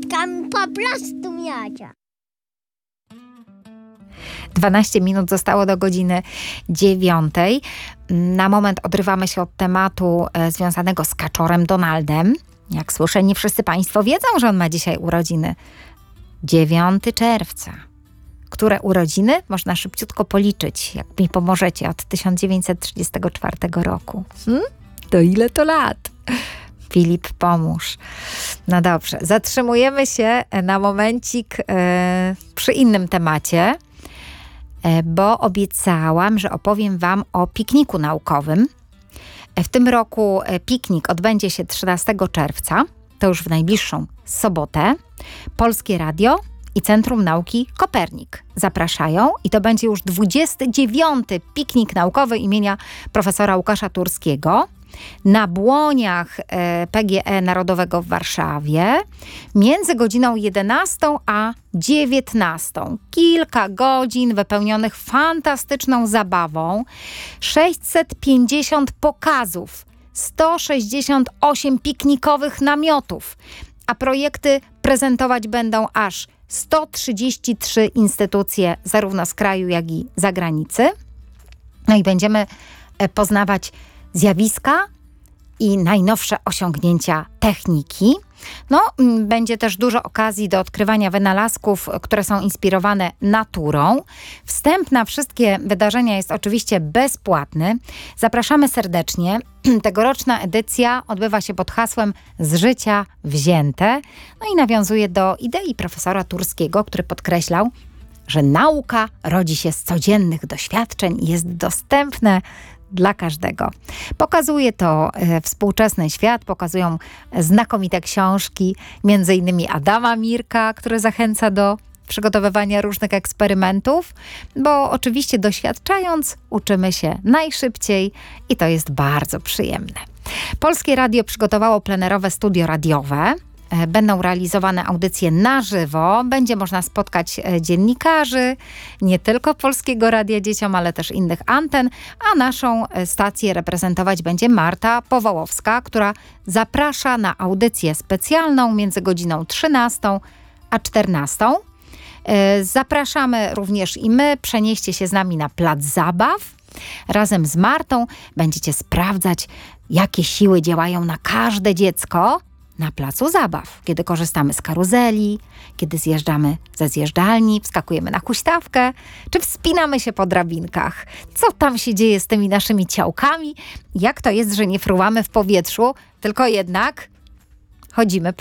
Ciutka po prostu miodzia. 12 minut zostało do godziny 9. Na moment odrywamy się od tematu związanego z kaczorem Donaldem. Jak słyszę, nie wszyscy Państwo wiedzą, że on ma dzisiaj urodziny. 9 czerwca. Które urodziny? Można szybciutko policzyć, jak mi pomożecie, od 1934 roku. To ile to lat? Filip, pomóż. No dobrze, zatrzymujemy się na momencik przy innym temacie, bo obiecałam, że opowiem Wam o pikniku naukowym. W tym roku piknik odbędzie się 13 czerwca, to już w najbliższą sobotę. Polskie Radio i Centrum Nauki Kopernik zapraszają i to będzie już 29. piknik naukowy imienia profesora Łukasza Turskiego na błoniach PGE Narodowego w Warszawie między godziną 11 a 19. Kilka godzin wypełnionych fantastyczną zabawą, 650 pokazów, 168 piknikowych namiotów, a projekty prezentować będą aż 133 instytucje zarówno z kraju, jak i zagranicy. No i będziemy poznawać zjawiska i najnowsze osiągnięcia techniki. No, będzie też dużo okazji do odkrywania wynalazków, które są inspirowane naturą. Wstęp na wszystkie wydarzenia jest oczywiście bezpłatny. Zapraszamy serdecznie. Tegoroczna edycja odbywa się pod hasłem Z życia wzięte. No i nawiązuje do idei profesora Turskiego, który podkreślał, że nauka rodzi się z codziennych doświadczeń i jest dostępne dla każdego. Pokazuje to współczesny świat, pokazują znakomite książki, między innymi Adama Mirka, który zachęca do przygotowywania różnych eksperymentów, bo oczywiście doświadczając uczymy się najszybciej i to jest bardzo przyjemne. Polskie Radio przygotowało plenerowe studio radiowe. Będą realizowane audycje na żywo. Będzie można spotkać dziennikarzy, nie tylko Polskiego Radia Dzieciom, ale też innych anten, a naszą stację reprezentować będzie Marta Powołowska, która zaprasza na audycję specjalną między godziną 13 a 14. Zapraszamy również i my. Przenieście się z nami na plac zabaw. Razem z Martą będziecie sprawdzać, jakie siły działają na każde dziecko na placu zabaw, kiedy korzystamy z karuzeli, kiedy zjeżdżamy ze zjeżdżalni, wskakujemy na huśtawkę, czy wspinamy się po drabinkach. Co tam się dzieje z tymi naszymi ciałkami? Jak to jest, że nie fruwamy w powietrzu, tylko jednak chodzimy